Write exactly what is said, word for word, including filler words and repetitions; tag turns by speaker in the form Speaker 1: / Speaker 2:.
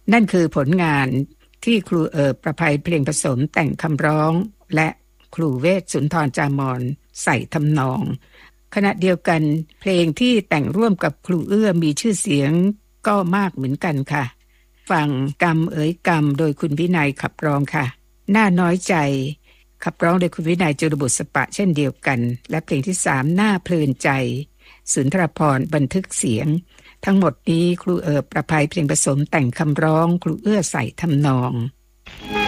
Speaker 1: นั่นคือผลงานที่ครูเอิบประภัยเพลงผสมแต่งคำร้องและครูเวชสุนทรจามอนใส่ทำนองขณะเดียวกันเพลงที่แต่งร่วมกับครูเอื้อมีชื่อเสียงก็มากเหมือนกันค่ะฟังกรรมเอ๋ยกรรมโดยคุณวินัยขับร้องค่ะน่าน้อยใจขับร้องโดยคุณวินัยจุลบุตรสปะเช่นเดียวกันและเพลงที่สามน่าเพลินใจสุนทรภรณ์บันทึกเสียงทั้งหมดนี้ครูเอิบประภัยเพลงผสมแต่งคำร้องครูเอื้อใส่ทำนอง